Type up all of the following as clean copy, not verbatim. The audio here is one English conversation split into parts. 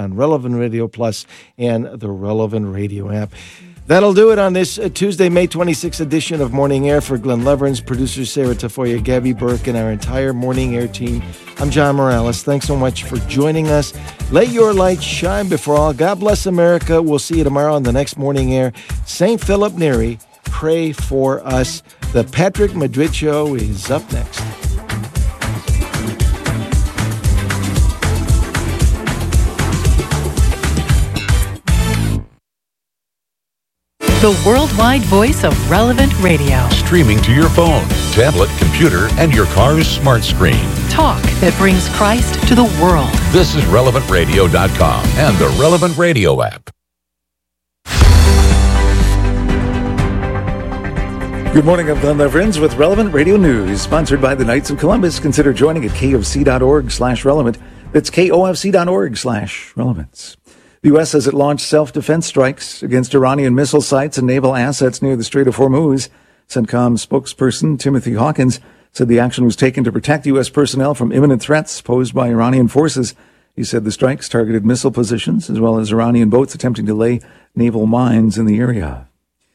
on Relevant Radio Plus and the Relevant Radio app. That'll do it on this Tuesday, May 26th edition of Morning Air. For Glenn Leverins, producer Sarah Tafoya, Gabby Burke, and our entire Morning Air team, I'm John Morales. Thanks so much for joining us. Let your light shine before all. God bless America. We'll see you tomorrow on the next Morning Air. St. Philip Neri, pray for us. The Patrick Madrid Show is up next. The worldwide voice of Relevant Radio. Streaming to your phone, tablet, computer, and your car's smart screen. Talk that brings Christ to the world. This is RelevantRadio.com and the Relevant Radio app. Good morning, I'm Glenn Leverins with Relevant Radio News, sponsored by the Knights of Columbus. Consider joining at kofc.org/relevant. That's kofc.org/relevance. The U.S. says it launched self-defense strikes against Iranian missile sites and naval assets near the Strait of Hormuz. CENTCOM spokesperson Timothy Hawkins said the action was taken to protect U.S. personnel from imminent threats posed by Iranian forces. He said the strikes targeted missile positions as well as Iranian boats attempting to lay naval mines in the area.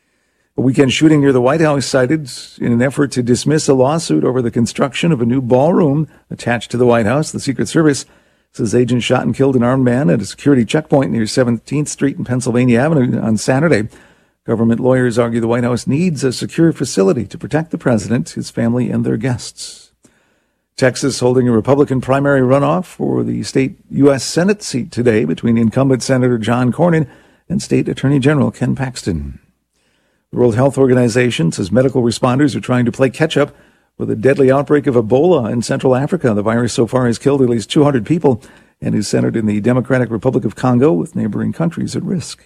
A weekend shooting near the White House cited in an effort to dismiss a lawsuit over the construction of a new ballroom attached to the White House. The Secret Service says agents shot and killed an armed man at a security checkpoint near 17th Street and Pennsylvania Avenue on Saturday. Government lawyers argue the White House needs a secure facility to protect the president, his family, and their guests. Texas holding a Republican primary runoff for the state U.S. Senate seat today between incumbent Senator John Cornyn and State Attorney General Ken Paxton. The World Health Organization says medical responders are trying to play catch-up with a deadly outbreak of Ebola in Central Africa. The virus so far has killed at least 200 people and is centered in the Democratic Republic of Congo, with neighboring countries at risk.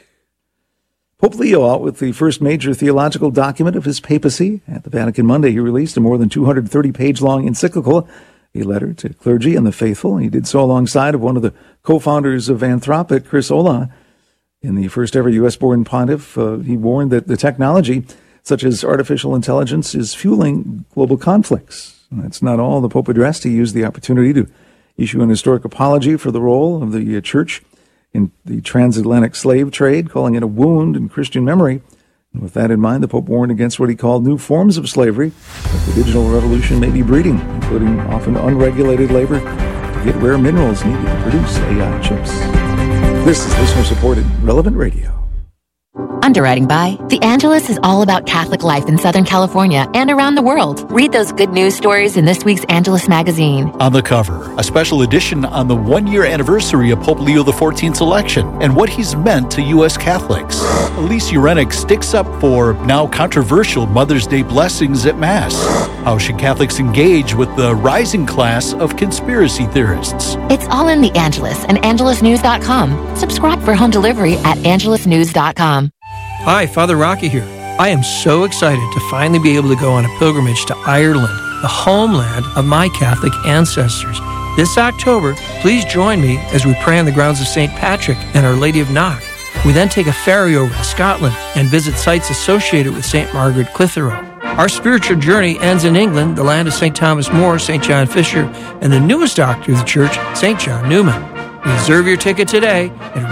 Pope Leo out with the first major theological document of his papacy. At the Vatican Monday, he released a more than 230-page-long encyclical, a letter to clergy and the faithful. He did so alongside of one of the co-founders of Anthropic, Chris Olah. In the first-ever U.S.-born pontiff, he warned that the technology such as artificial intelligence, is fueling global conflicts. And that's not all. The Pope addressed. He used the opportunity to issue an historic apology for the role of the Church in the transatlantic slave trade, calling it a wound in Christian memory. And with that in mind, the Pope warned against what he called new forms of slavery that the digital revolution may be breeding, including often unregulated labor to get rare minerals needed to produce AI chips. This is listener-supported Relevant Radio. Underwriting by The Angelus is all about Catholic life in Southern California and around the world. Read those good news stories in this week's Angelus magazine. On the cover, a special edition on the one-year anniversary of Pope Leo XIV's election and what he's meant to U.S. Catholics. Elise Urenick sticks up for now controversial Mother's Day blessings at Mass. How should Catholics engage with the rising class of conspiracy theorists? It's all in The Angelus and angelusnews.com. Subscribe for home delivery at angelusnews.com. Hi, Father Rocky here. I am so excited to finally be able to go on a pilgrimage to Ireland, the homeland of my Catholic ancestors. This October, please join me as we pray on the grounds of St. Patrick and Our Lady of Knock. We then take a ferry over to Scotland and visit sites associated with St. Margaret Clitheroe. Our spiritual journey ends in England, the land of St. Thomas More, St. John Fisher, and the newest doctor of the church, St. John Newman. Reserve your ticket today at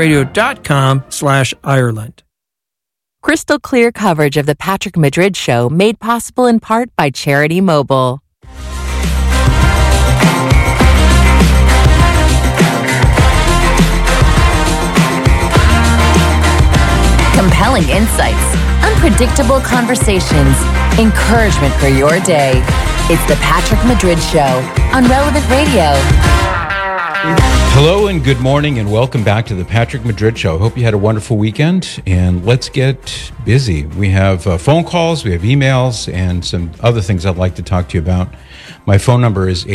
relevantradio.com/Ireland. Crystal clear coverage of the Patrick Madrid Show made possible in part by Charity Mobile. Compelling insights, unpredictable conversations, encouragement for your day. It's the Patrick Madrid Show on Relevant Radio. Hello and good morning and welcome back to the Patrick Madrid Show. Hope you had a wonderful weekend and let's get busy. We have phone calls, we have emails, and some other things I'd like to talk to you about. My phone number is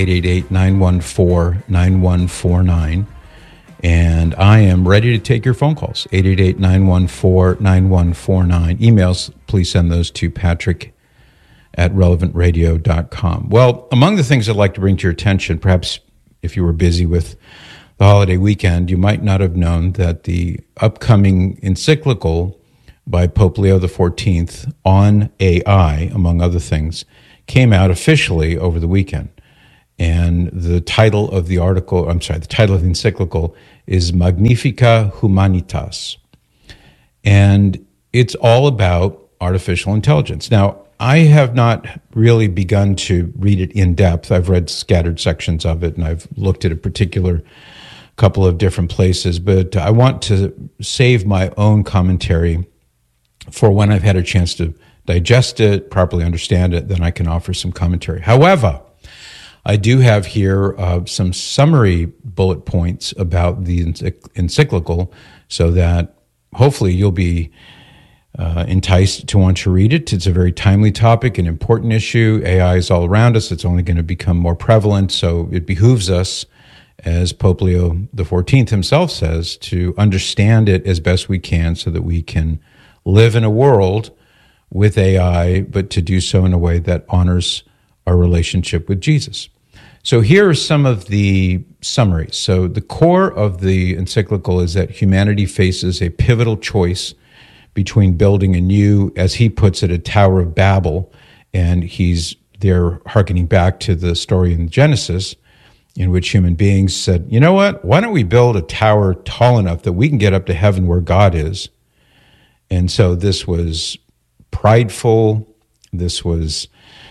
888-914-9149 and I am ready to take your phone calls. 888-914-9149. Emails, please send those to patrick@relevantradio.com. Well, among the things I'd like to bring to your attention, perhaps if you were busy with the holiday weekend, you might not have known that the upcoming encyclical by Pope Leo XIV on AI, among other things, came out officially over the weekend. And the title of the article, the title of the encyclical is Magnifica Humanitas. And it's all about artificial intelligence. Now, I have not really begun to read it in depth. I've read scattered sections of it, and I've looked at a particular couple of different places, but I want to save my own commentary for when I've had a chance to digest it, properly understand it, then I can offer some commentary. However, I do have here some summary bullet points about the encyclical so that hopefully you'll be enticed to want to read it. It's a very timely topic, an important issue. AI is all around us. It's only going to become more prevalent, so it behooves us, as Pope Leo XIV himself says, to understand it as best we can so that we can live in a world with AI, but to do so in a way that honors our relationship with Jesus. So here are some of the summaries. So the core of the encyclical is that humanity faces a pivotal choice between building a new, as he puts it, a Tower of Babel, and he's there hearkening back to the story in Genesis, in which human beings said, you know what, why don't we build a tower tall enough that we can get up to heaven where God is? And so this was prideful, this was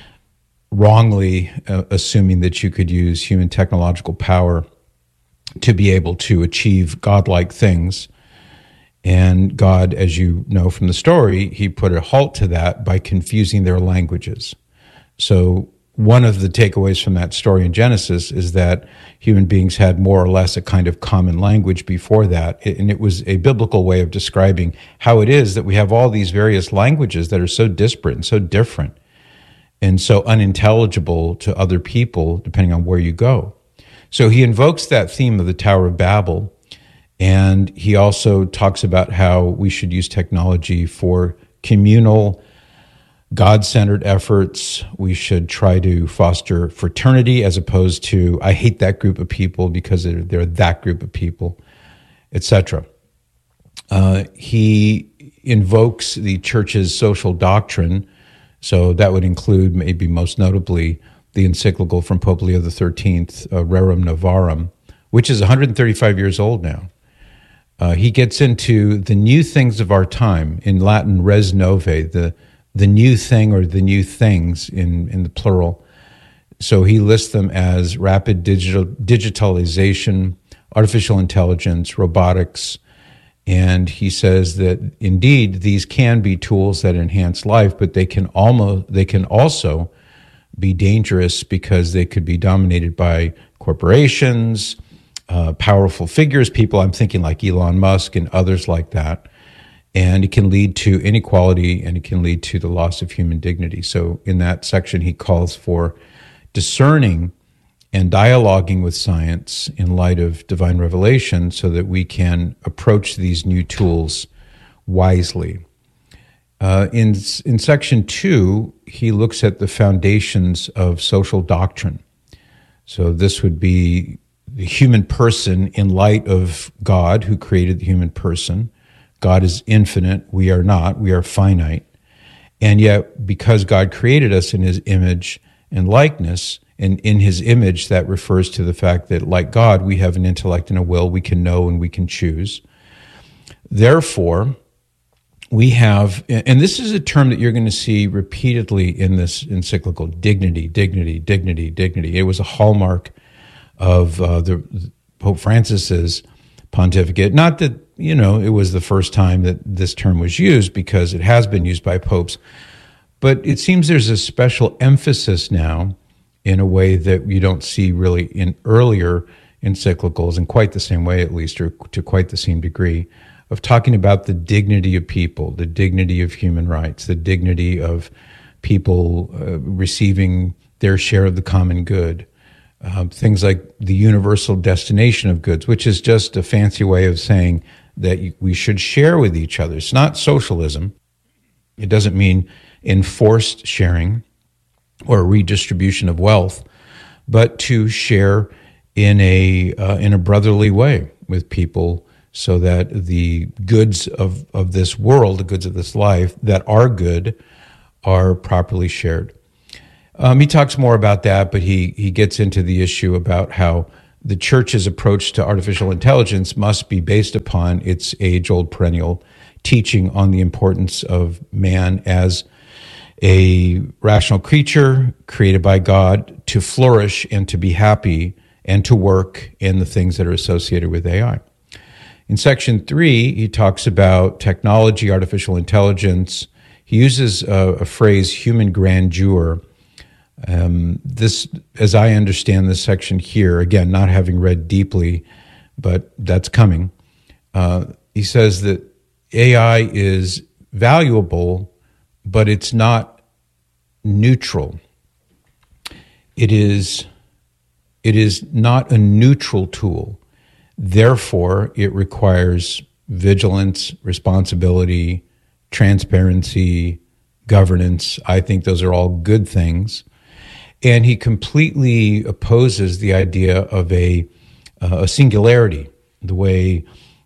wrongly assuming that you could use human technological power to be able to achieve godlike things. And God, as you know from the story, he put a halt to that by confusing their languages. So one of the takeaways from that story in Genesis is that human beings had more or less a kind of common language before that. And it was a biblical way of describing how it is that we have all these various languages that are so disparate and so different and so unintelligible to other people, depending on where you go. So he invokes that theme of the Tower of Babel, and he also talks about how we should use technology for communal, God-centered efforts. We should try to foster fraternity as opposed to, I hate that group of people because they're that group of people, etc. He invokes the church's social doctrine, so that would include maybe most notably the encyclical from Pope Leo XIII, Rerum Novarum, which is 135 years old now. He gets into the new things of our time, in Latin res novae, the new thing or the new things in the plural. So he lists them as rapid digitalization, artificial intelligence, robotics, and he says that indeed these can be tools that enhance life, but they can also be dangerous because they could be dominated by corporations, powerful figures, people I'm thinking like Elon Musk and others like that. And it can lead to inequality and it can lead to the loss of human dignity. So in that section, he calls for discerning and dialoguing with science in light of divine revelation so that we can approach these new tools wisely. In section 2, he looks at the foundations of social doctrine. So this would be the human person in light of God who created the human person. God is infinite. We are not. We are finite. And yet, because God created us in his image and likeness, and in his image, that refers to the fact that, like God, we have an intellect and a will. We can know and we can choose. Therefore, we have, and this is a term that you're going to see repeatedly in this encyclical, dignity, dignity, dignity, dignity. It was a hallmark of the Pope Francis's pontificate. Not that, it was the first time that this term was used, because it has been used by popes, but it seems there's a special emphasis now in a way that you don't see really in earlier encyclicals in quite the same way, at least, or to quite the same degree, of talking about the dignity of people, the dignity of human rights, the dignity of people receiving their share of the common good. Things like the universal destination of goods, which is just a fancy way of saying that we should share with each other. It's not socialism. It doesn't mean enforced sharing or redistribution of wealth, but to share in a brotherly way with people so that the goods of this world, the goods of this life that are good, are properly shared. He talks more about that, but he gets into the issue about how the church's approach to artificial intelligence must be based upon its age-old perennial teaching on the importance of man as a rational creature created by God to flourish and to be happy and to work in the things that are associated with AI. In section 3, he talks about technology, artificial intelligence. He uses a phrase, human grandeur. This, as I understand this section here, again, not having read deeply, but that's coming. He says that AI is valuable, but it's not neutral. It is not a neutral tool. Therefore, it requires vigilance, responsibility, transparency, governance. I think those are all good things. And he completely opposes the idea of a singularity, the way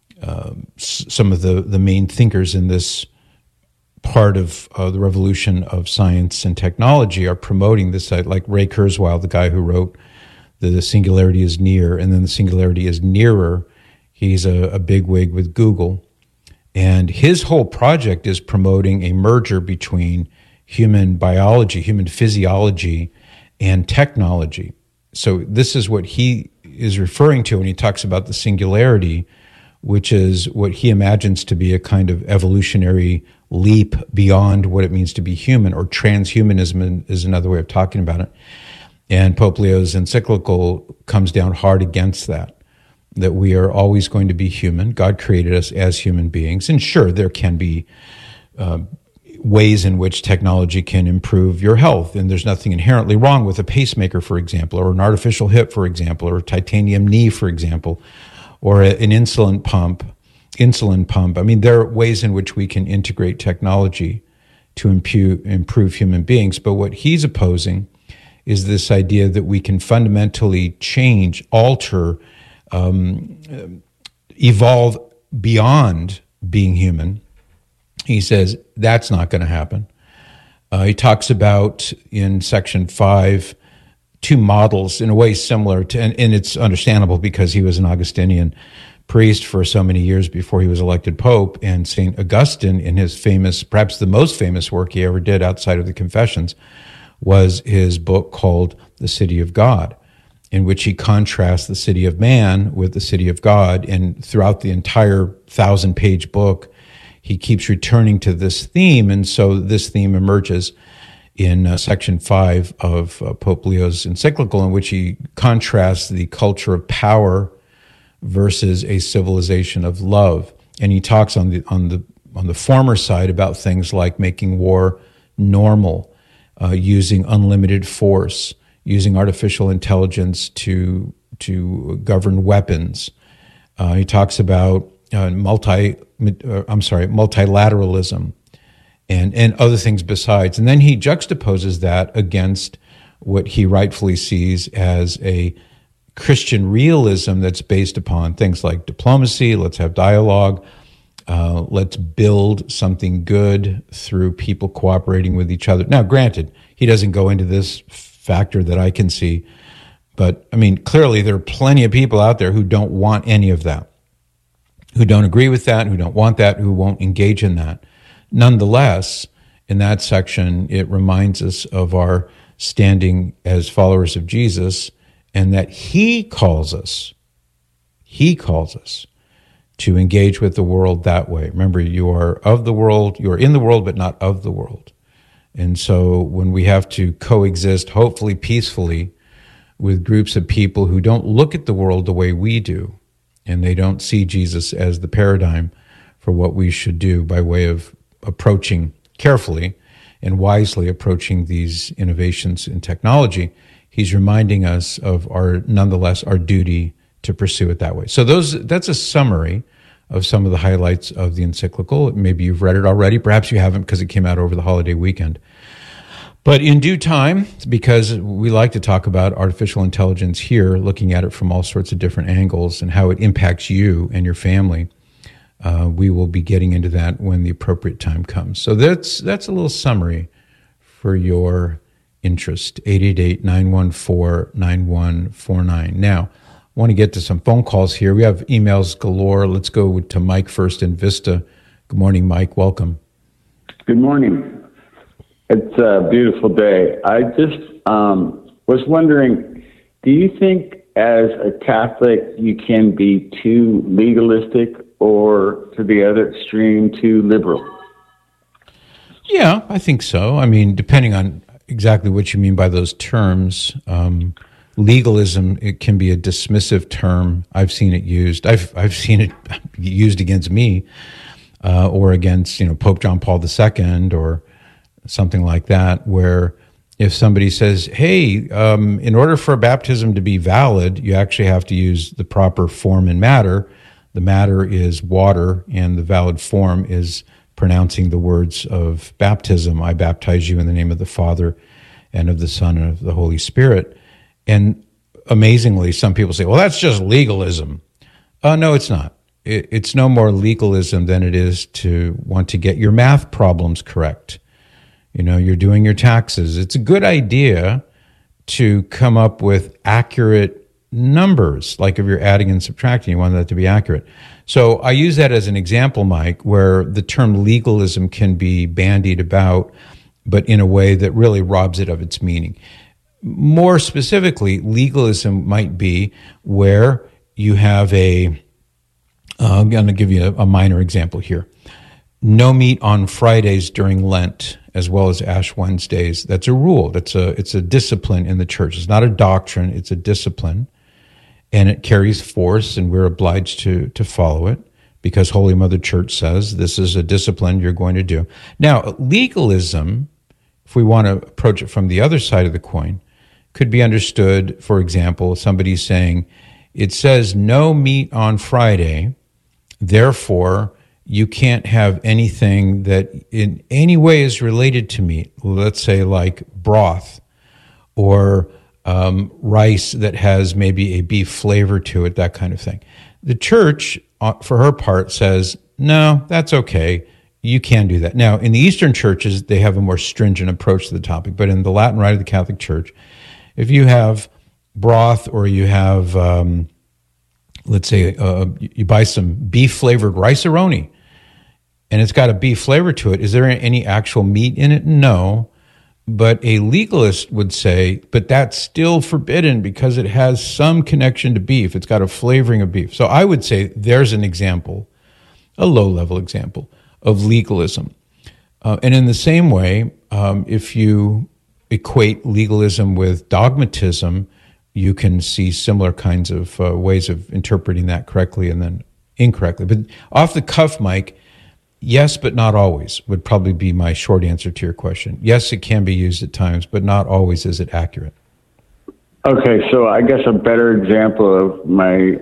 some of the main thinkers in this part of the revolution of science and technology are promoting this, like Ray Kurzweil, the guy who wrote The Singularity is Near, and then The Singularity is Nearer. He's a bigwig with Google. And his whole project is promoting a merger between human biology, human physiology, and technology. So this is what he is referring to when he talks about the singularity, which is what he imagines to be a kind of evolutionary leap beyond what it means to be human, or transhumanism is another way of talking about it. And Pope Leo's encyclical comes down hard against that we are always going to be human. God created us as human beings. And sure, there can be ways in which technology can improve your health, and there's nothing inherently wrong with a pacemaker, for example, or an artificial hip, for example, or a titanium knee, for example, or an insulin pump. I mean, there are ways in which we can integrate technology to improve human beings. But what he's opposing is this idea that we can fundamentally change, alter, evolve beyond being human. He says that's not going to happen. He talks about, in section 5, two models in a way similar to, and it's understandable because he was an Augustinian priest for so many years before he was elected pope. And St. Augustine, in his famous, perhaps the most famous work he ever did outside of the Confessions, was his book called The City of God, in which he contrasts the city of man with the city of God. And throughout the entire 1,000-page book, he keeps returning to this theme. And so this theme emerges in section 5 of Pope Leo's encyclical, in which he contrasts the culture of power versus a civilization of love. And he talks on the former side about things like making war normal, using unlimited force, using artificial intelligence to govern weapons. He talks about multilateralism and other things besides. And then he juxtaposes that against what he rightfully sees as a Christian realism that's based upon things like diplomacy, let's have dialogue, let's build something good through people cooperating with each other. Now, granted, he doesn't go into this factor that I can see, but I mean, clearly there are plenty of people out there who don't want any of that, who don't agree with that, who don't want that, who won't engage in that. Nonetheless, in that section, it reminds us of our standing as followers of Jesus, and that he calls us to engage with the world that way. Remember, you are of the world, you are in the world, but not of the world. And so when we have to coexist, hopefully peacefully, with groups of people who don't look at the world the way we do, and they don't see Jesus as the paradigm for what we should do by way of approaching carefully and wisely approaching these innovations in technology, he's reminding us of nonetheless our duty to pursue it that way. So that's a summary of some of the highlights of the encyclical. Maybe you've read it already. Perhaps you haven't because it came out over the holiday weekend. But in due time, because we like to talk about artificial intelligence here, looking at it from all sorts of different angles and how it impacts you and your family, we will be getting into that when the appropriate time comes. So that's a little summary for your interest. 888-914-9149. Now, want to get to some phone calls here. We have emails galore. Let's go to Mike first in Vista. Good morning, Mike. Welcome. Good morning. It's a beautiful day. I just was wondering, do you think as a Catholic you can be too legalistic or to the other extreme, too liberal? Yeah, I think so. I mean, depending on exactly what you mean by those terms. Legalism, it can be a dismissive term. I've seen it used. I've seen it used against me or against, Pope John Paul II or something like that, where if somebody says, hey, in order for a baptism to be valid, you actually have to use the proper form and matter. The matter is water, and the valid form is pronouncing the words of baptism. I baptize you in the name of the Father and of the Son and of the Holy Spirit. And amazingly, some people say, well, that's just legalism. No, it's not. It's no more legalism than it is to want to get your math problems correct. You're doing your taxes. It's a good idea to come up with accurate numbers. Like if you're adding and subtracting, you want that to be accurate. So I use that as an example, Mike, where the term legalism can be bandied about, but in a way that really robs it of its meaning. More specifically, legalism might be where you have I'm going to give you a minor example here. No meat on Fridays during Lent, as well as Ash Wednesdays. That's a rule. It's a discipline in the church. It's not a doctrine. It's a discipline, and it carries force, and we're obliged to follow it because Holy Mother Church says this is a discipline you're going to do. Now, legalism, if we want to approach it from the other side of the coin, could be understood, for example, somebody saying, it says no meat on Friday, therefore you can't have anything that in any way is related to meat. Let's say like broth or rice that has maybe a beef flavor to it, that kind of thing. The church, for her part, says, no, that's okay. You can do that. Now, in the Eastern churches, they have a more stringent approach to the topic, but in the Latin Rite of the Catholic Church, if you have broth or you have, let's say, you buy some beef-flavored rice-a-roni, and it's got a beef flavor to it, is there any actual meat in it? No. But a legalist would say, but that's still forbidden because it has some connection to beef. It's got a flavoring of beef. So I would say there's an example, a low-level example of legalism. And in the same way, if you equate legalism with dogmatism, you can see similar kinds of ways of interpreting that correctly and then incorrectly. But off the cuff, Mike, yes, but not always would probably be my short answer to your question. Yes, it can be used at times, but not always is it accurate. Okay, so I guess a better example of my,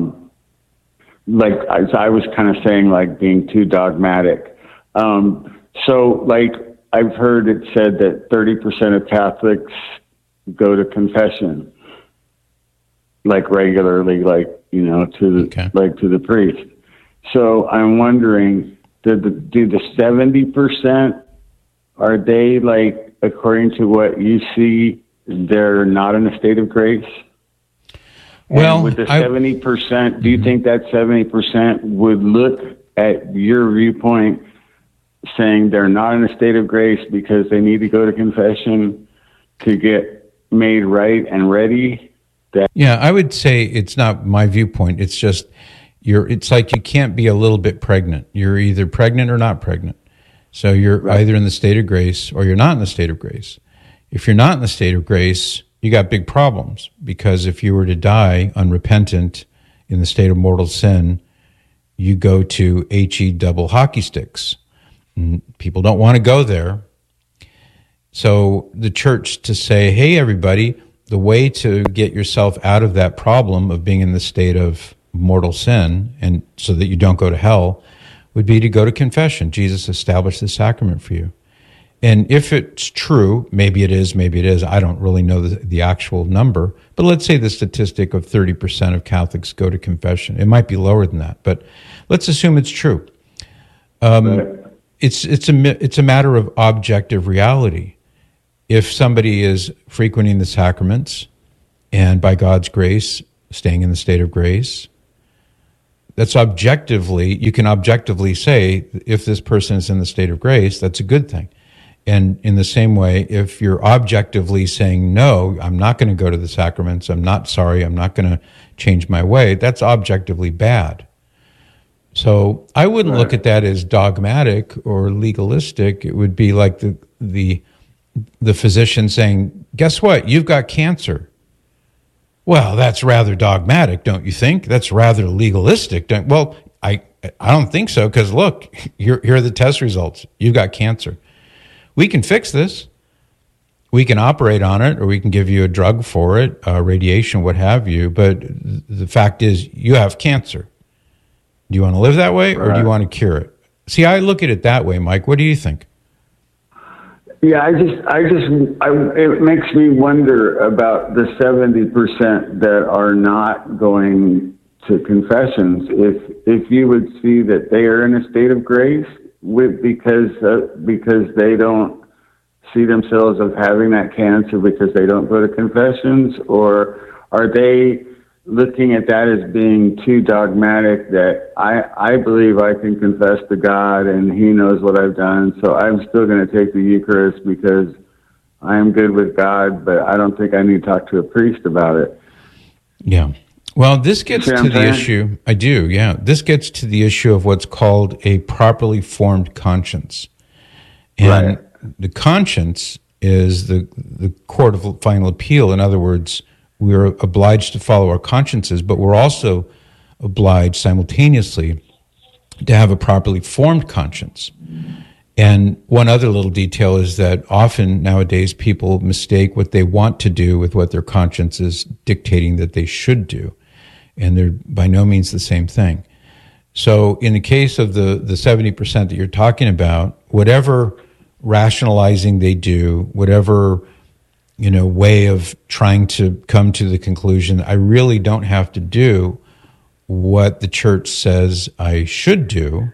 I was kind of saying, like, being too dogmatic. So, like, I've heard it said that 30% of Catholics go to confession, like regularly, like, to the priest. So I'm wondering, do the 70%, are they, like, according to what you see, they're not in a state of grace? Well, and with the 70%, do you think that 70% would look at your viewpoint saying they're not in a state of grace because they need to go to confession to get made right and ready? Yeah, I would say it's not my viewpoint. It's just it's like you can't be a little bit pregnant. You're either pregnant or not pregnant. So you're either in the state of grace or you're not in the state of grace. If you're not in the state of grace, you got big problems, because if you were to die unrepentant in the state of mortal sin, you go to HE double hockey sticks. And people don't want to go there. So the church to say, hey, everybody, the way to get yourself out of that problem of being in the state of mortal sin, and so that you don't go to hell, would be to go to confession. Jesus established the sacrament for you. And if it's true, maybe it is, I don't really know the actual number, but let's say the statistic of 30% of Catholics go to confession. It might be lower than that, but let's assume it's true. It's a matter of objective reality. If somebody is frequenting the sacraments and by God's grace staying in the state of grace. That's objectively, you can objectively say, if this person is in the state of grace, that's a good thing. And in the same way, if you're objectively saying, no, I'm not going to go to the sacraments, I'm not sorry, I'm not going to change my way, that's objectively bad. So I wouldn't look at that as dogmatic or legalistic. It would be like the physician saying, guess what, you've got cancer. Well, that's rather dogmatic, don't you think? That's rather legalistic. Well, I don't think so, because look, here are the test results. You've got cancer. We can fix this. We can operate on it, or we can give you a drug for it, radiation, what have you. But the fact is, you have cancer. Do you want to live that way, or do you want to cure it? See, I look at it that way, Mike. What do you think? Yeah, it makes me wonder about the 70% that are not going to confessions. If you would see that they are in a state of grace because they don't see themselves as having that cancer because they don't go to confessions, or are they looking at that as being too dogmatic, that I believe I can confess to God and He knows what I've done, so I'm still going to take the Eucharist because I am good with God, but I don't think I need to talk to a priest about it. Yeah. Well, this gets to the issue. I do, yeah. This gets to the issue of what's called a properly formed conscience. And the conscience is the court of final appeal. In other words, we're obliged to follow our consciences, but we're also obliged simultaneously to have a properly formed conscience. And one other little detail is that often nowadays people mistake what they want to do with what their conscience is dictating that they should do. And they're by no means the same thing. So in the case of the 70% that you're talking about, whatever rationalizing they do, whatever way of trying to come to the conclusion, I really don't have to do what the church says I should do,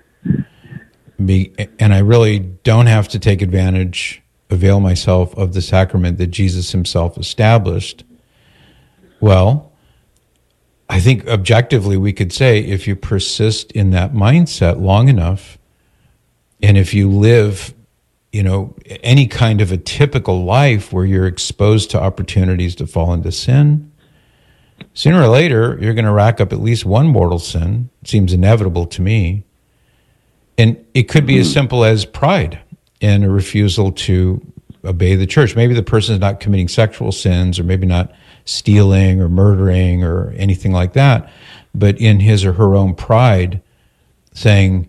and I really don't have to avail myself of the sacrament that Jesus himself established. Well, I think objectively we could say if you persist in that mindset long enough, and if you live any kind of a typical life where you're exposed to opportunities to fall into sin, sooner or later, you're going to rack up at least one mortal sin. It seems inevitable to me. And it could be as simple as pride and a refusal to obey the church. Maybe the person is not committing sexual sins, or maybe not stealing or murdering or anything like that, but in his or her own pride saying,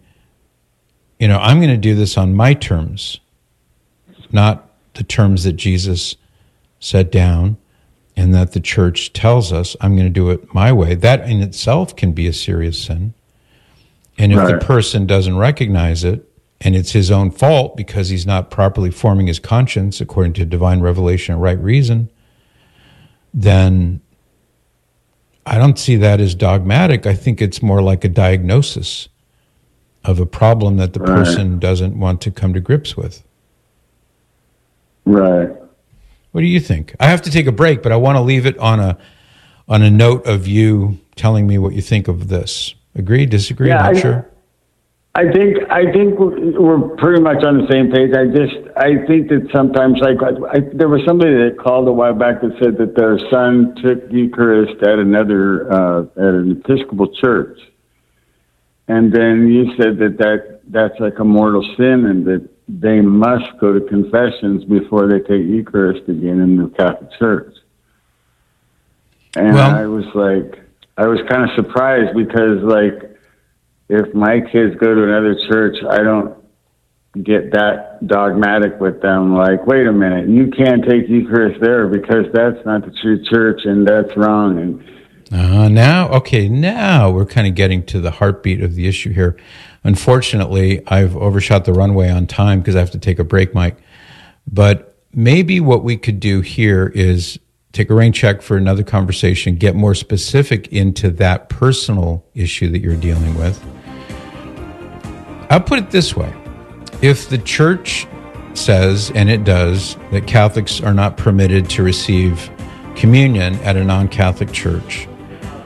I'm going to do this on my terms, not the terms that Jesus set down and that the church tells us. I'm going to do it my way. That in itself can be a serious sin. And if the person doesn't recognize it, and it's his own fault because he's not properly forming his conscience according to divine revelation and right reason, then I don't see that as dogmatic. I think it's more like a diagnosis of a problem that the person doesn't want to come to grips with. Right. What do you think? I have to take a break, but I want to leave it on a note of you telling me what you think of this. Agree? Disagree? Yeah, Not sure. I think we're pretty much on the same page. I think that sometimes, there was somebody that called a while back that said that their son took Eucharist at at an Episcopal church, and then you said that's like a mortal sin, and that they must go to confessions before they take Eucharist again in the Catholic Church. And I was kind of surprised because, if my kids go to another church, I don't get that dogmatic with them. Like, wait a minute, you can't take Eucharist there because that's not the true church and that's wrong. And now we're kind of getting to the heartbeat of the issue here. Unfortunately, I've overshot the runway on time because I have to take a break, Mike. But maybe what we could do here is take a rain check for another conversation, get more specific into that personal issue that you're dealing with. I'll put it this way. If the church says, and it does, that Catholics are not permitted to receive communion at a non-Catholic church,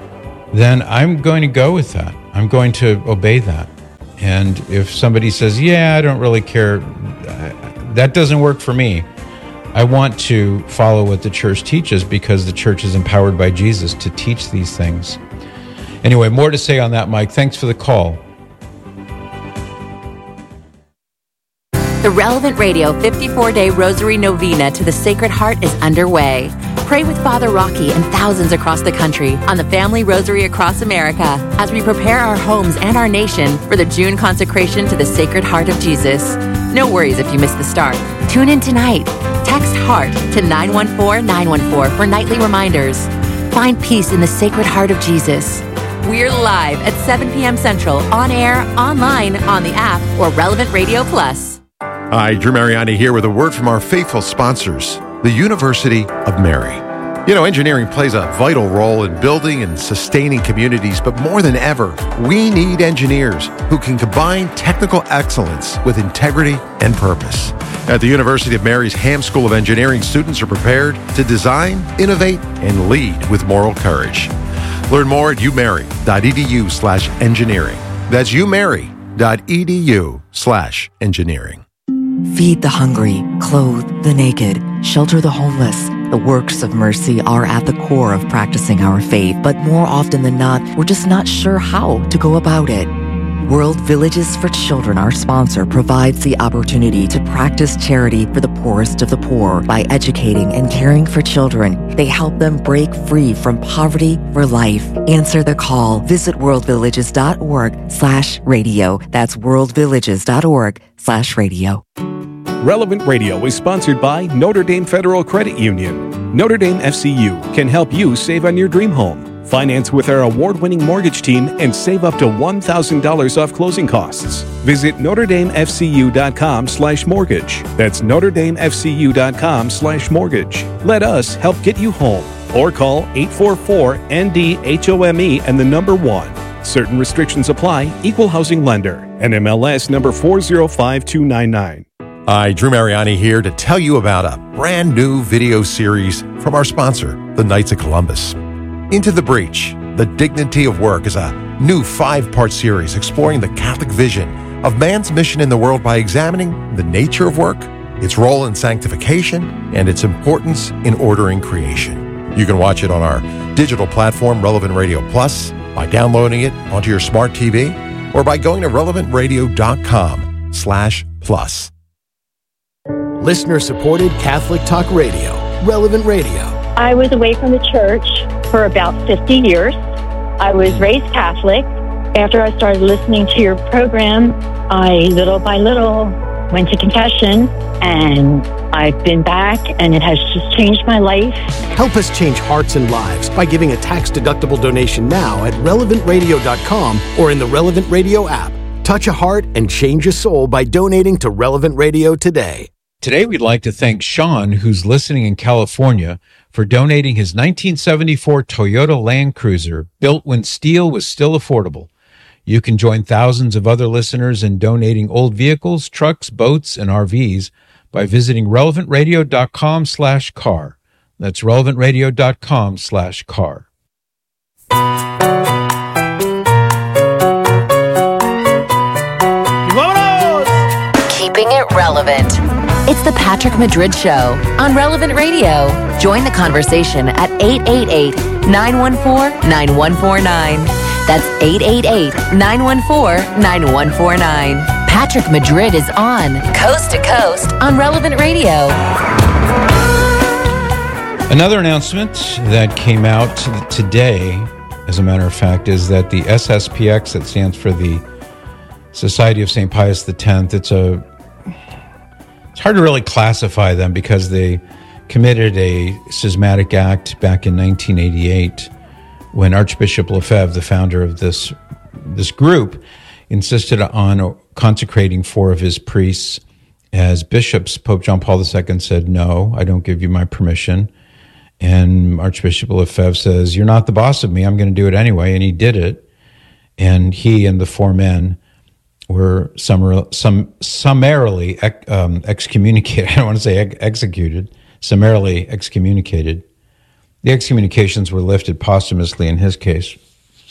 then I'm going to go with that. I'm going to obey that. And if somebody says, yeah, I don't really care, that doesn't work for me, I want to follow what the church teaches because the church is empowered by Jesus to teach these things. Anyway, more to say on that, Mike. Thanks for the call. The Relevant Radio 54-Day Rosary Novena to the Sacred Heart is underway. Pray with Father Rocky and thousands across the country on the Family Rosary Across America as we prepare our homes and our nation for the June consecration to the Sacred Heart of Jesus. No worries if you miss the start. Tune in tonight. Text HEART to 914-914 for nightly reminders. Find peace in the Sacred Heart of Jesus. We're live at 7 p.m. Central, on air, online, on the app, or Relevant Radio Plus. Hi, Drew Mariani here with a word from our faithful sponsors, the University of Mary. You know, engineering plays a vital role in building and sustaining communities, but more than ever, we need engineers who can combine technical excellence with integrity and purpose. At the University of Mary's Ham School of Engineering, students are prepared to design, innovate, and lead with moral courage. Learn more at umary.edu/engineering. That's umary.edu/engineering. Feed the hungry, clothe the naked, shelter the homeless. The works of mercy are at the core of practicing our faith, but more often than not, we're just not sure how to go about it. World Villages for Children, our sponsor, provides the opportunity to practice charity for the poorest of the poor by educating and caring for children. They help them break free from poverty for life. Answer the call. Visit worldvillages.org/radio. That's worldvillages.org/radio. Relevant Radio is sponsored by Notre Dame Federal Credit Union. Notre Dame FCU can help you save on your dream home. Finance with our award-winning mortgage team and save up to $1,000 off closing costs. Visit NotreDameFCU.com/mortgage. That's NotreDameFCU.com/mortgage. Let us help get you home. Or call 844-ND-HOME and the number 1. Certain restrictions apply. Equal housing lender. NMLS number 405299. Hi, Drew Mariani here to tell you about a brand new video series from our sponsor, the Knights of Columbus. Into the Breach, The Dignity of Work is a new 5-part series exploring the Catholic vision of man's mission in the world by examining the nature of work, its role in sanctification, and its importance in ordering creation. You can watch it on our digital platform, Relevant Radio Plus, by downloading it onto your smart TV, or by going to relevantradio.com/plus. Listener-supported Catholic Talk Radio, Relevant Radio. I was away from the church for about 50 years. I was raised Catholic. After I started listening to your program, I, little by little, went to confession, and I've been back, and it has just changed my life. Help us change hearts and lives by giving a tax-deductible donation now at relevantradio.com or in the Relevant Radio app. Touch a heart and change a soul by donating to Relevant Radio today. Today, we'd like to thank Sean, who's listening in California, for donating his 1974 Toyota Land Cruiser, built when steel was still affordable. You can join thousands of other listeners in donating old vehicles, trucks, boats, and RVs by visiting relevantradio.com/car. That's relevantradio.com/car. Keeping it relevant. It's the Patrick Madrid Show on Relevant Radio. Join the conversation at 888-914-9149. That's 888-914-9149. Patrick Madrid is on, coast to coast, on Relevant Radio. Another announcement that came out today, as a matter of fact, is that the SSPX, that stands for the Society of St. Pius X, it's hard to really classify them because they committed a schismatic act back in 1988 when Archbishop Lefebvre, the founder of this group, insisted on consecrating 4 of his priests as bishops. Pope John Paul II said, no, I don't give you my permission. And Archbishop Lefebvre says, you're not the boss of me, I'm going to do it anyway. And he did it. And he and the 4 men were summarily excommunicated. I don't want to say executed, summarily excommunicated. The excommunications were lifted posthumously in his case.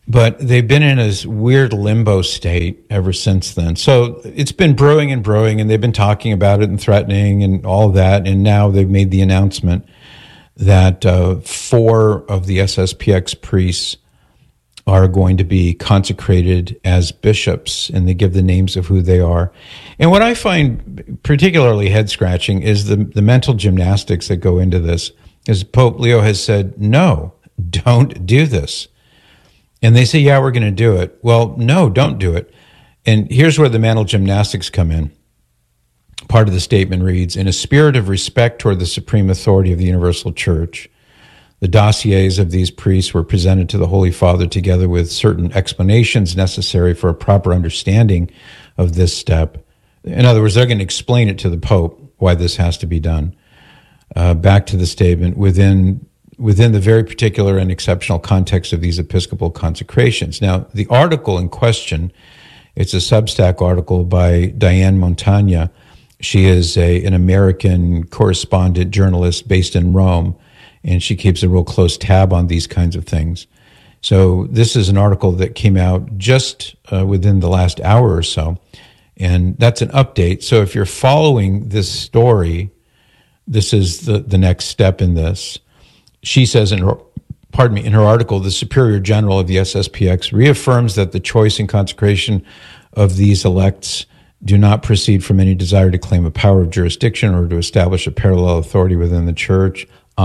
But they've been in this weird limbo state ever since then. So it's been brewing and brewing, and they've been talking about it and threatening and all that. And now they've made the announcement that 4 of the SSPX priests are going to be consecrated as bishops, and they give the names of who they are. And what I find particularly head-scratching is the mental gymnastics that go into this, because Pope Leo has said, no, don't do this. And they say, yeah, we're going to do it. Well, no, don't do it. And here's where the mental gymnastics come in. Part of the statement reads, in a spirit of respect toward the supreme authority of the Universal Church, the dossiers of these priests were presented to the Holy Father together with certain explanations necessary for a proper understanding of this step. In other words, they're going to explain it to the Pope why this has to be done. Back to the statement, within the very particular and exceptional context of these episcopal consecrations. Now, the article in question, it's a Substack article by Diane Montagna. She is an American correspondent journalist based in Rome, and she keeps a real close tab on these kinds of things. So this is an article that came out just within the last hour or so, and that's an update. So if you're following this story, this is the next step in this. She says in her article, the Superior General of the SSPX reaffirms that the choice and consecration of these elects do not proceed from any desire to claim a power of jurisdiction or to establish a parallel authority within the church.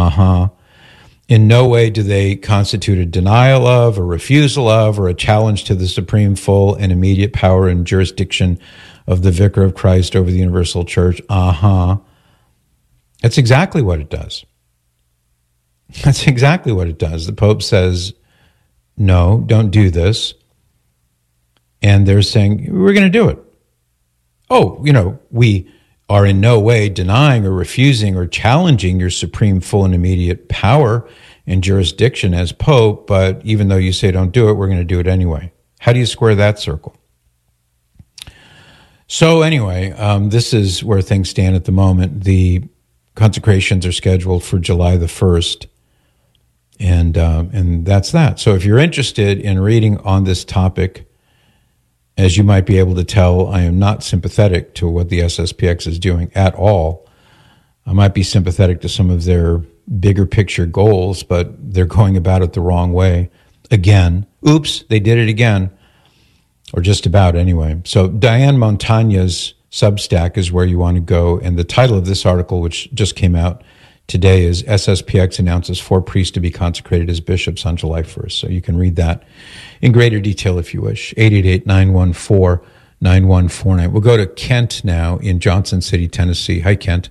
In no way do they constitute a denial of, a refusal of, or a challenge to the supreme, full, and immediate power and jurisdiction of the Vicar of Christ over the Universal Church. That's exactly what it does. That's exactly what it does. The Pope says, no, don't do this. And they're saying, we're going to do it. Oh, we are in no way denying or refusing or challenging your supreme, full, and immediate power and jurisdiction as Pope, but even though you say don't do it, we're going to do it anyway. How do you square that circle? So anyway, this is where things stand at the moment. The consecrations are scheduled for July the 1st. And that's that. So if you're interested in reading on this topic, as you might be able to tell, I am not sympathetic to what the SSPX is doing at all. I might be sympathetic to some of their bigger picture goals, but they're going about it the wrong way. Again, oops, they did it again, or just about anyway. So Diane Montagna's Substack is where you want to go. And the title of this article, which just came out today, is SSPX announces 4 priests to be consecrated as bishops on July 1st. So you can read that in greater detail if you wish. 888-914-9149. We'll go to Kent now in Johnson City, Tennessee. Hi, Kent.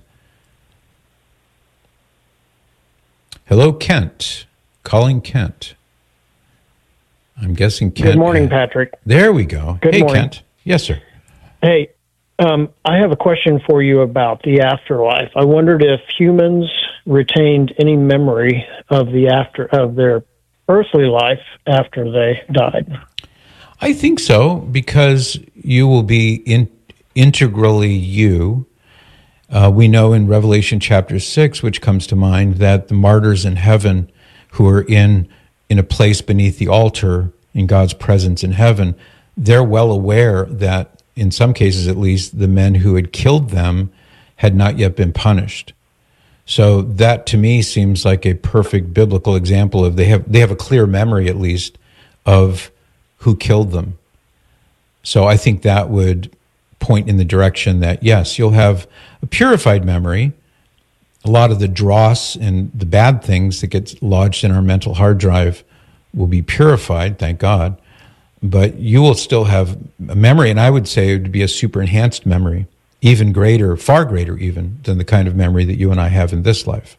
Hello, Kent. Calling Kent. I'm guessing Kent. Good morning, Patrick. There we go. Good morning. Kent. Yes, sir. Hey, I have a question for you about the afterlife. I wondered if humans retained any memory of their earthly life after they died. I think so, because you will be integrally you. We know in Revelation chapter 6, which comes to mind, that the martyrs in heaven who are in a place beneath the altar in God's presence in heaven, they're well aware that, in some cases at least, the men who had killed them had not yet been punished. So that to me seems like a perfect biblical example of they have a clear memory at least of who killed them. So I think that would point in the direction that, yes, you'll have a purified memory. A lot of the dross and the bad things that get lodged in our mental hard drive will be purified, thank God. But you will still have a memory, and I would say it would be a super enhanced memory, even greater, far greater even, than the kind of memory that you and I have in this life.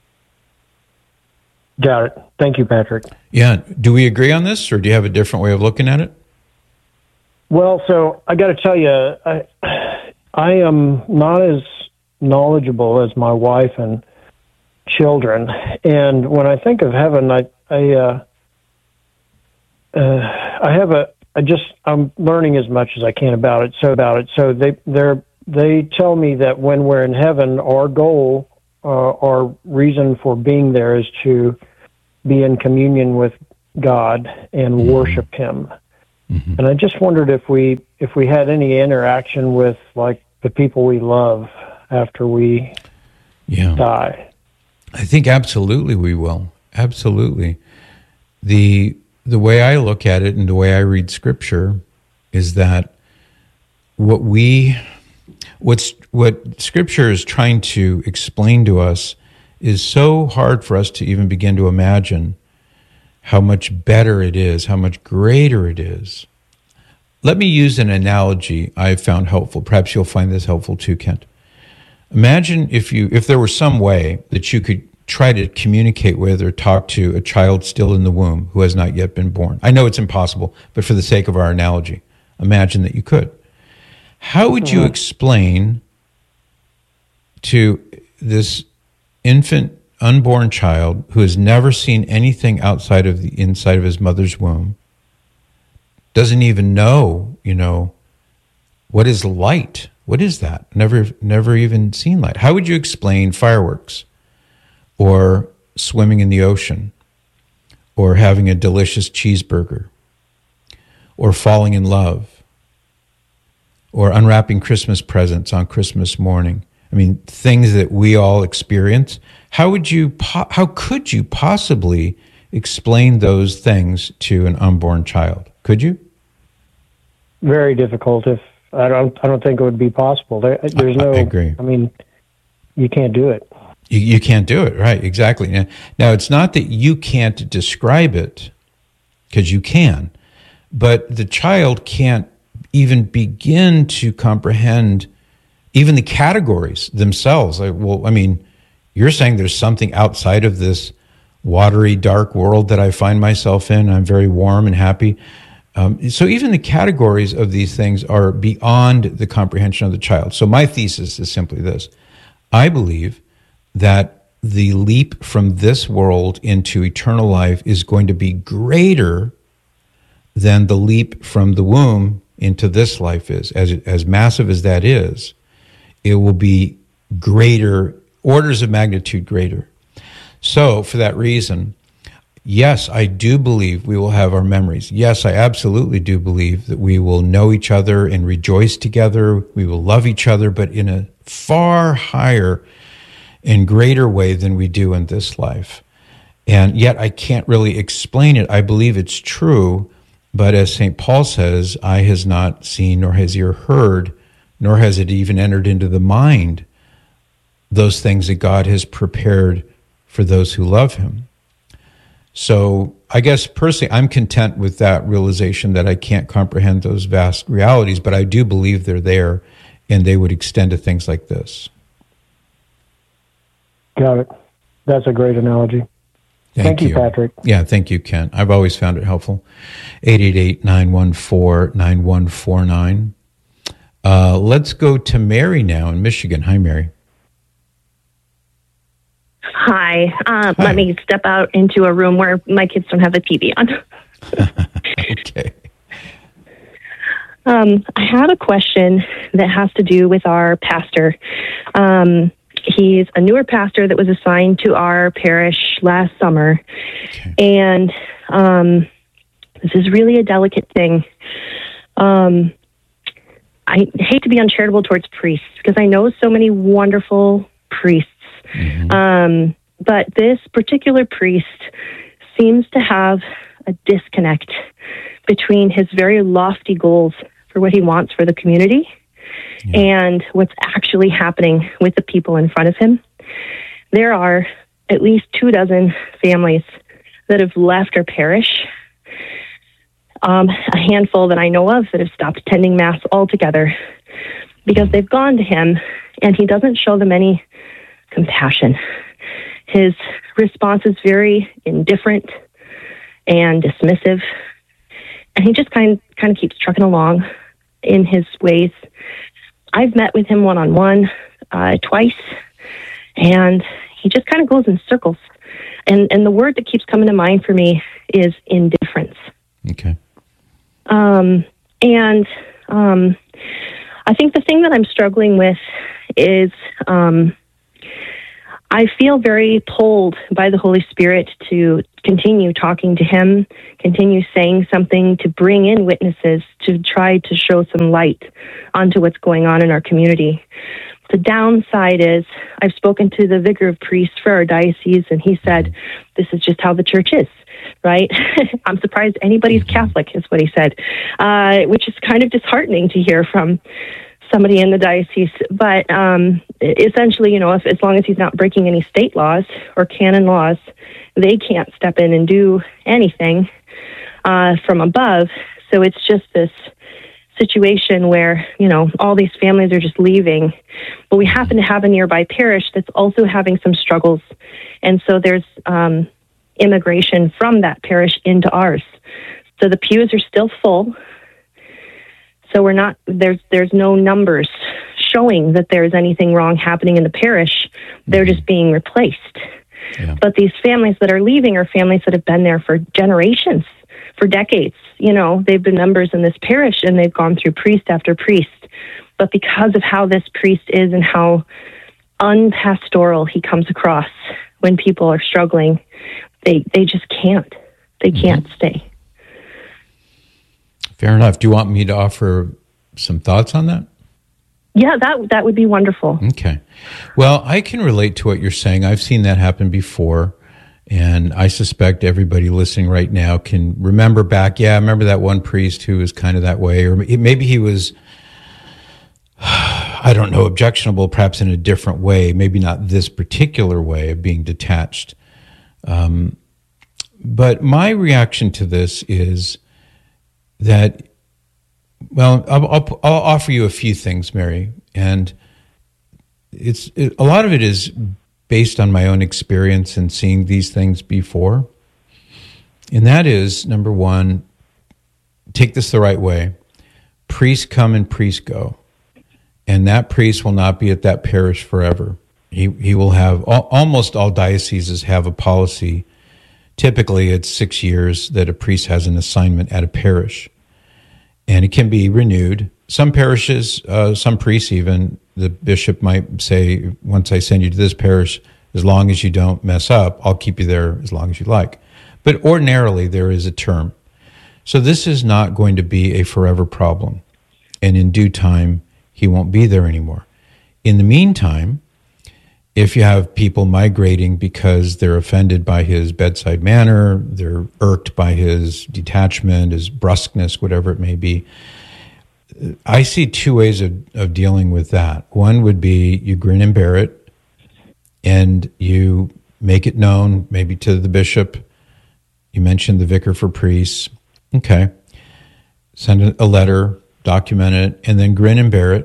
Got it. Thank you, Patrick. Yeah. Do we agree on this, or do you have a different way of looking at it? Well, so I got to tell you, I am not as knowledgeable as my wife and children, and when I think of heaven, I'm learning as much as I can about it. So they tell me that when we're in heaven, our goal, our reason for being there is to be in communion with God and worship Him. And I just wondered if we had any interaction with like the people we love after we die. I think absolutely we will. Absolutely. The way I look at it and the way I read Scripture is that what Scripture is trying to explain to us is so hard for us to even begin to imagine how much better it is, how much greater it is. Let me use an analogy I found helpful. Perhaps you'll find this helpful too, Kent. Imagine if there were some way that you could try to communicate with or talk to a child still in the womb who has not yet been born. I know it's impossible, but for the sake of our analogy, imagine that you could. How would you explain to this infant, unborn child who has never seen anything outside of the inside of his mother's womb, doesn't even know, what is light? What is that? Never even seen light. How would you explain fireworks or swimming in the ocean or having a delicious cheeseburger or falling in love or unwrapping Christmas presents on Christmas morning? I mean, things that we all experience. How could you possibly explain those things to an unborn child? Could you? Very difficult. If I don't think it would be possible. There's no. I agree. I mean, you can't do it. You can't do it, right? Exactly. Now, it's not that you can't describe it, because you can, but the child can't even begin to comprehend even the categories themselves. You're saying there's something outside of this watery, dark world that I find myself in. I'm very warm and happy. So even the categories of these things are beyond the comprehension of the child. So my thesis is simply this. I believe that the leap from this world into eternal life is going to be greater than the leap from the womb into this life is. As massive as that is, it will be greater, orders of magnitude greater. So for that reason, yes, I do believe we will have our memories. Yes, I absolutely do believe that we will know each other and rejoice together. We will love each other, but in a far higher and greater way than we do in this life. And yet I can't really explain it. I believe it's true, but as St. Paul says, eye has not seen, nor has ear heard, nor has it even entered into the mind, those things that God has prepared for those who love him. So I guess personally, I'm content with that realization that I can't comprehend those vast realities, but I do believe they're there, and they would extend to things like this. Got it. That's a great analogy. Thank you, Patrick. Yeah, thank you, Ken. I've always found it helpful. 888-914-9149. Let's go to Mary now in Michigan. Hi, Mary. Hi. Let me step out into a room where my kids don't have the TV on. Okay. I have a question that has to do with our pastor. He's a newer pastor that was assigned to our parish last summer. Okay. And this is really a delicate thing. I hate to be uncharitable towards priests because I know so many wonderful priests. Mm-hmm. But this particular priest seems to have a disconnect between his very lofty goals for what he wants for the community and what's actually happening with the people in front of him. There are at least 24 families that have left our parish. A handful that I know of that have stopped attending Mass altogether because they've gone to him and he doesn't show them any compassion. His response is very indifferent and dismissive, and he just kind of keeps trucking along in his ways. I've met with him one-on-one twice, and he just kind of goes in circles. And the word that keeps coming to mind for me is indifference. Okay. I think the thing that I'm struggling with is I feel very pulled by the Holy Spirit to continue talking to him, continue saying something, to bring in witnesses, to try to show some light onto what's going on in our community. The downside is I've spoken to the vicar of priests for our diocese, and he said, this is just how the church is, right? I'm surprised anybody's Catholic, is what he said, which is kind of disheartening to hear from somebody in the diocese. But essentially, as long as he's not breaking any state laws or canon laws, they can't step in and do anything from above. So it's just this situation where, all these families are just leaving. But we happen to have a nearby parish that's also having some struggles. And so there's immigration from that parish into ours. So the pews are still full. So we're not, there's no numbers showing that there's anything wrong happening in the parish. They're just being replaced. Yeah. But these families that are leaving are families that have been there for generations, for decades. They've been members in this parish and they've gone through priest after priest. But because of how this priest is and how unpastoral he comes across when people are struggling, they just can't. They can't stay. Fair enough. Do you want me to offer some thoughts on that? Yeah, that would be wonderful. Okay. Well, I can relate to what you're saying. I've seen that happen before, and I suspect everybody listening right now can remember back. Yeah, I remember that one priest who was kind of that way, or maybe he was, I don't know, objectionable, perhaps in a different way, maybe not this particular way of being detached. But my reaction to this is that, well, I'll offer you a few things, Mary, and a lot of it is based on my own experience and seeing these things before. And that is, number one, take this the right way. Priests come and priests go. And that priest will not be at that parish forever. He will have, almost all dioceses have a policy. Typically, it's 6 years that a priest has an assignment at a parish. And it can be renewed. Some parishes, some priests even, the bishop might say, once I send you to this parish, as long as you don't mess up, I'll keep you there as long as you like. But ordinarily, there is a term. So this is not going to be a forever problem. And in due time, he won't be there anymore. In the meantime, if you have people migrating because they're offended by his bedside manner, they're irked by his detachment, his brusqueness, whatever it may be, I see two ways of dealing with that. One would be you grin and bear it, and you make it known, maybe to the bishop. You mentioned the vicar for priests. Okay. Send a letter, document it, and then grin and bear it.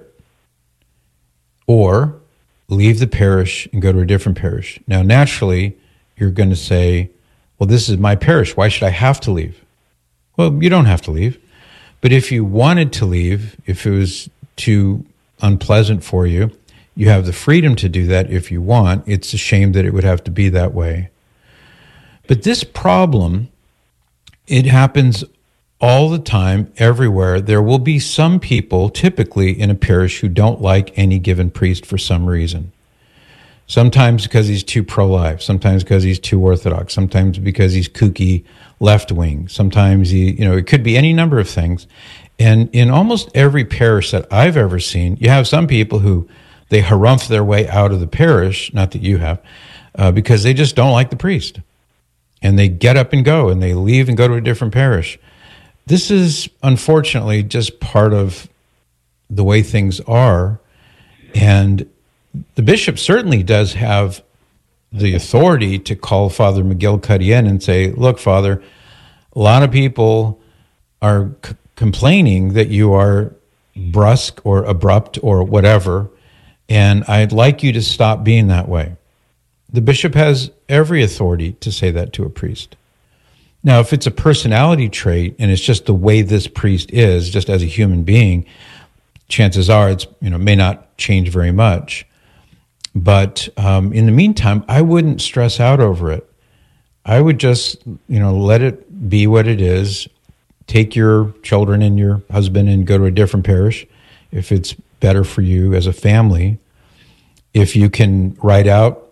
Or leave the parish and go to a different parish. Now, naturally, you're going to say, well, this is my parish. Why should I have to leave? Well, you don't have to leave. But if you wanted to leave, if it was too unpleasant for you, you have the freedom to do that if you want. It's a shame that it would have to be that way. But this problem, it happens all the time, everywhere. There will be some people, typically in a parish, who don't like any given priest for some reason. Sometimes because he's too pro-life, sometimes because he's too orthodox, sometimes because he's kooky left-wing, sometimes it could be any number of things. And in almost every parish that I've ever seen, you have some people who they harumph their way out of the parish, not that you have, because they just don't like the priest. And they get up and go, and they leave and go to a different parish. This is, unfortunately, just part of the way things are. And the bishop certainly does have the authority to call Father McGillicuddy in and say, look, Father, a lot of people are complaining that you are brusque or abrupt or whatever, and I'd like you to stop being that way. The bishop has every authority to say that to a priest. Now, if it's a personality trait and it's just the way this priest is, just as a human being, chances are it's may not change very much. But in the meantime, I wouldn't stress out over it. I would just let it be what it is. Take your children and your husband and go to a different parish if it's better for you as a family. If you can write out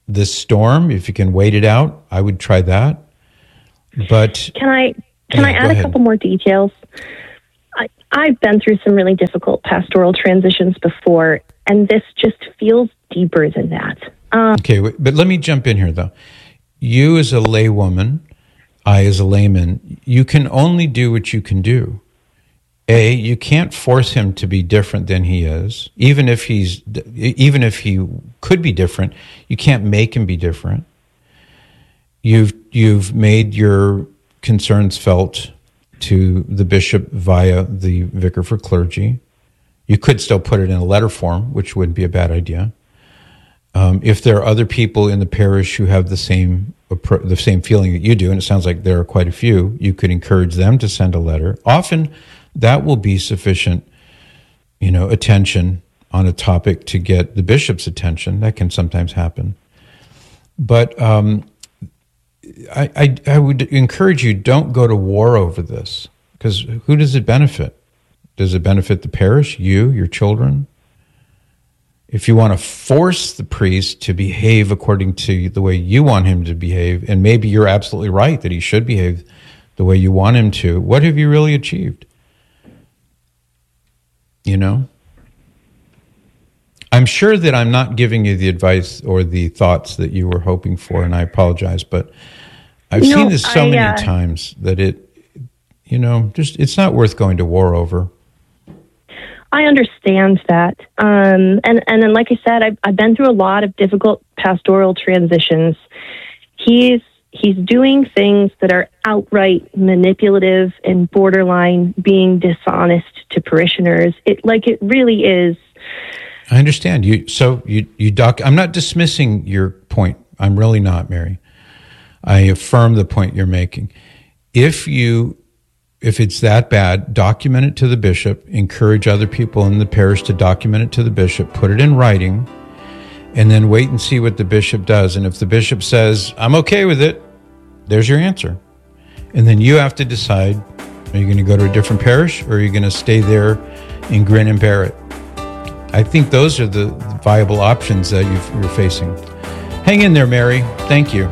this storm, if you can wait it out, I would try that. But Can I add a couple more details? I've been through some really difficult pastoral transitions before, and this just feels deeper than that. Okay, but let me jump in here, though. You as a laywoman, I as a layman, you can only do what you can do. You can't force him to be different than he is. Even if he could be different, you can't make him be different. You've made your concerns felt to the bishop via the vicar for clergy. You could still put it in a letter form, which wouldn't be a bad idea. If there are other people in the parish who have the same feeling that you do, and it sounds like there are quite a few, you could encourage them to send a letter. Often that will be sufficient, attention on a topic to get the bishop's attention. That can sometimes happen. But I would encourage you, don't go to war over this, because who does it benefit? Does it benefit the parish, you, your children? If you want to force the priest to behave according to the way you want him to behave, and maybe you're absolutely right that he should behave the way you want him to, what have you really achieved? I'm sure that I'm not giving you the advice or the thoughts that you were hoping for, and I apologize, but I've seen this so many times that it's not worth going to war over. I understand that. And then, like I said, I've been through a lot of difficult pastoral transitions. He's doing things that are outright manipulative and borderline being dishonest to parishioners. It really is. I understand you. So I'm not dismissing your point. I'm really not, Mary. I affirm the point you're making. If it's that bad, document it to the bishop, encourage other people in the parish to document it to the bishop, put it in writing, and then wait and see what the bishop does. And if the bishop says, I'm okay with it, there's your answer. And then you have to decide, are you going to go to a different parish, or are you going to stay there and grin and bear it? I think those are the viable options that you're facing. Hang in there, Mary. Thank you.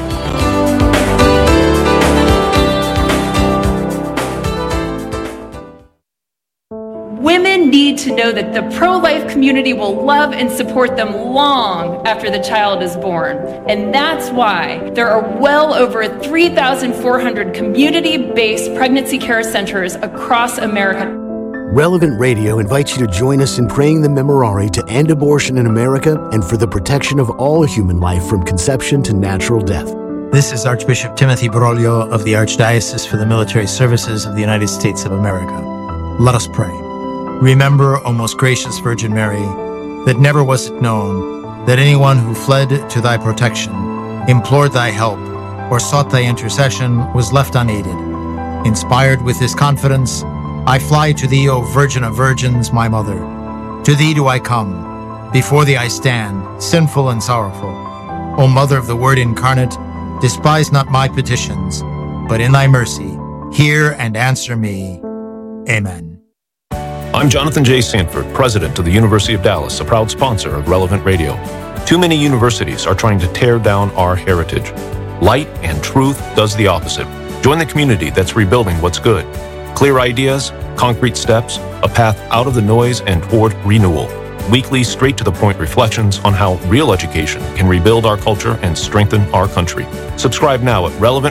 Women need to know that the pro-life community will love and support them long after the child is born. And that's why there are well over 3,400 community-based pregnancy care centers across America. Relevant Radio invites you to join us in praying the Memorare to end abortion in America and for the protection of all human life from conception to natural death. This is Archbishop Timothy Broglio of the Archdiocese for the Military Services of the United States of America. Let us pray. Remember, O most gracious Virgin Mary, that never was it known that anyone who fled to thy protection, implored thy help, or sought thy intercession was left unaided. Inspired with this confidence, I fly to thee, O Virgin of Virgins, my Mother. To thee do I come. Before thee I stand, sinful and sorrowful. O Mother of the Word incarnate, despise not my petitions, but in thy mercy, hear and answer me. Amen. I'm Jonathan J. Sanford, president of the University of Dallas, a proud sponsor of Relevant Radio. Too many universities are trying to tear down our heritage. Light and truth does the opposite. Join the community that's rebuilding what's good. Clear ideas, concrete steps, a path out of the noise and toward renewal. Weekly, straight-to-the-point reflections on how real education can rebuild our culture and strengthen our country. Subscribe now at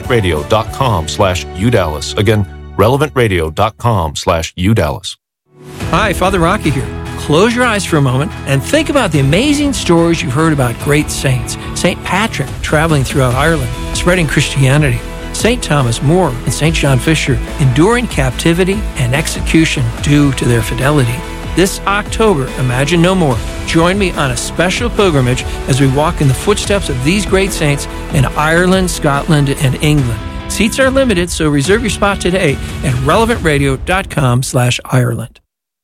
relevantradio.com/UDallas. Again, relevantradio.com/UDallas. Hi, Father Rocky here. Close your eyes for a moment and think about the amazing stories you've heard about great saints. St. Patrick traveling throughout Ireland, spreading Christianity. St. Thomas More and St. John Fisher enduring captivity and execution due to their fidelity. This October, Imagine No More. Join me on a special pilgrimage as we walk in the footsteps of these great saints in Ireland, Scotland, and England. Seats are limited, so reserve your spot today at relevantradio.com/Ireland.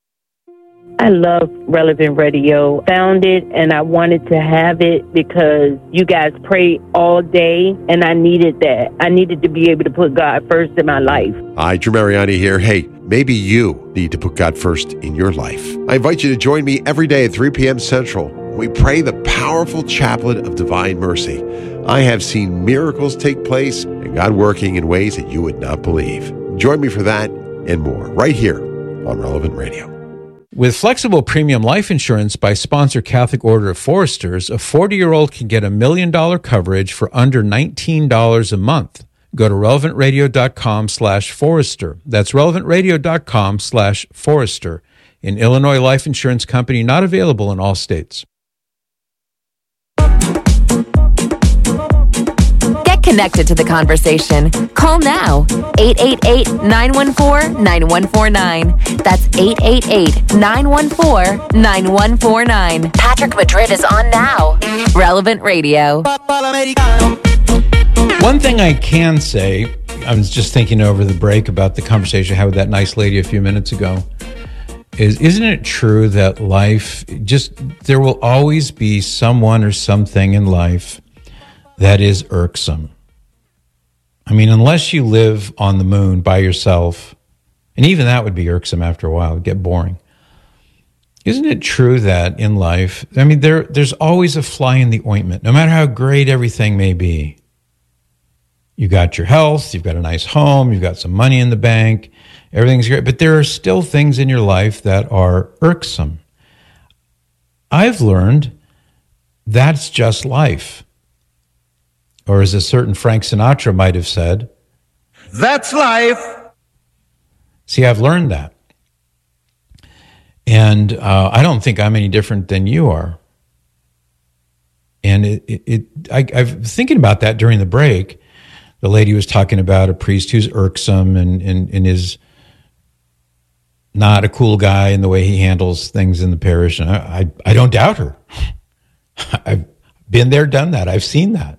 I love Relevant Radio. Found it and I wanted to have it because you guys pray all day and I needed that. I needed to be able to put God first in my life. Hi, Drew Mariani here. Hey, maybe you need to put God first in your life. I invite you to join me every day at 3 p.m. Central, we pray the powerful chaplet of divine mercy. I have seen miracles take place and God working in ways that you would not believe. Join me for that and more right here on Relevant Radio. With flexible premium life insurance by Sponsor Catholic Order of Foresters, a 40-year-old can get $1 million coverage for under $19 a month. Go to relevantradio.com/Forester. That's relevantradio.com/Forester. An Illinois life insurance company not available in all states. Get connected to the conversation. Call now. 888-914-9149. That's 888-914-9149. Patrick Madrid is on now. Relevant Radio. One thing I can say, I was just thinking over the break about the conversation I had with that nice lady a few minutes ago, isn't it true that life, there will always be someone or something in life that is irksome? I mean, unless you live on the moon by yourself, and even that would be irksome after a while, it'd get boring. Isn't it true that in life, I mean, there's always a fly in the ointment, no matter how great everything may be. You got your health, you've got a nice home, you've got some money in the bank, everything's great, but there are still things in your life that are irksome. I've learned that's just life. Or as a certain Frank Sinatra might have said, that's life. See, I've learned that. And I don't think I'm any different than you are. And I'm thinking about that during the break. The lady was talking about a priest who's irksome and is not a cool guy in the way he handles things in the parish. And I don't doubt her. I've been there, done that. I've seen that.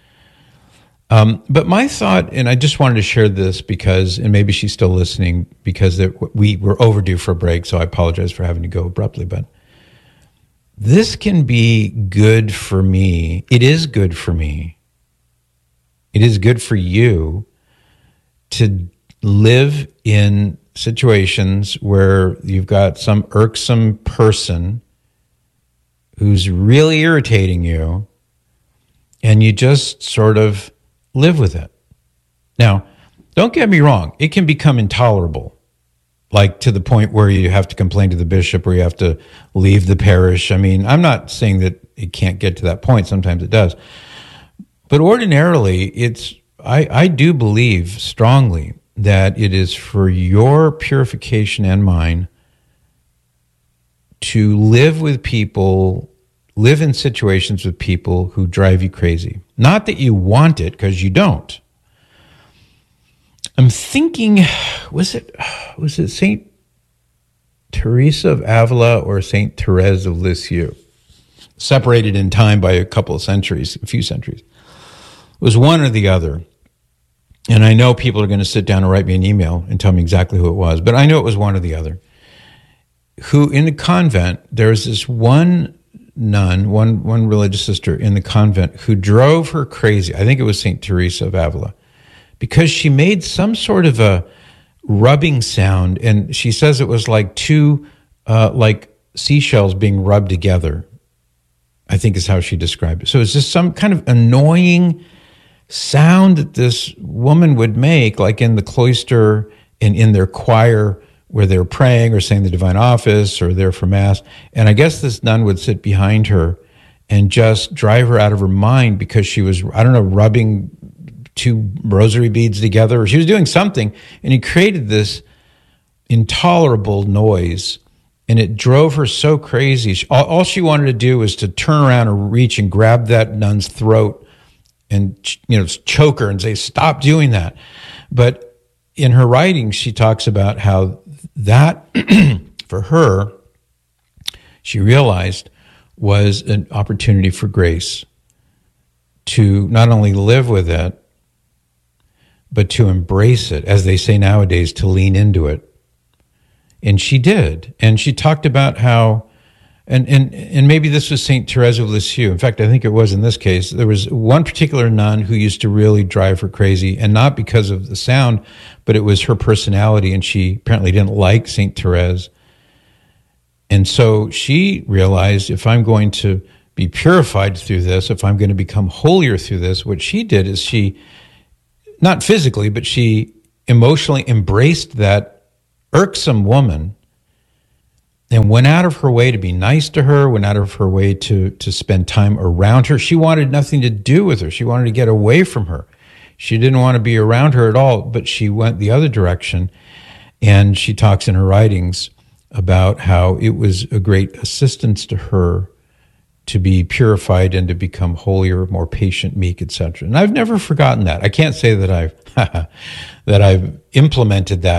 But my thought, and I just wanted to share this because, and maybe she's still listening, because we were overdue for a break, so I apologize for having to go abruptly, but this can be good for me. It is good for me. It is good for you to live in situations where you've got some irksome person who's really irritating you, and you just sort of live with it. Now, don't get me wrong. It can become intolerable, like to the point where you have to complain to the bishop or you have to leave the parish. I mean, I'm not saying that it can't get to that point. Sometimes it does. But ordinarily, I do believe strongly that it is for your purification and mine to live with people, live in situations with people who drive you crazy. Not that you want it, because you don't. I'm thinking, was it Saint Teresa of Avila or Saint Therese of Lisieux? Separated in time by a few centuries. It was one or the other. And I know people are going to sit down and write me an email and tell me exactly who it was, but I know it was one or the other. Who, in the convent, there was this one nun, one religious sister in the convent who drove her crazy. I think it was St. Teresa of Avila, because she made some sort of a rubbing sound, and she says it was like two like seashells being rubbed together, I think is how she described it. So it's just some kind of annoying sound that this woman would make, like in the cloister and in their choir where they're praying or saying the divine office or there for mass. And I guess this nun would sit behind her and just drive her out of her mind because she was, I don't know, rubbing two rosary beads together, or she was doing something, and it created this intolerable noise, and it drove her so crazy. All she wanted to do was to turn around and reach and grab that nun's throat and, choke her and say, stop doing that. But in her writing, she talks about how that, for her, she realized was an opportunity for grace to not only live with it, but to embrace it, as they say nowadays, to lean into it. And she did. And she talked about how, and maybe this was St. Therese of Lisieux. In fact, I think it was in this case. There was one particular nun who used to really drive her crazy, and not because of the sound, but it was her personality, and she apparently didn't like St. Therese. And so she realized, if I'm going to be purified through this, if I'm going to become holier through this, what she did is she, not physically, but she emotionally embraced that irksome woman and went out of her way to be nice to her, went out of her way to spend time around her. She wanted nothing to do with her. She wanted to get away from her. She didn't want to be around her at all, but she went the other direction. And she talks in her writings about how it was a great assistance to her to be purified and to become holier, more patient, meek, etc. And I've never forgotten that. I can't say that I've implemented that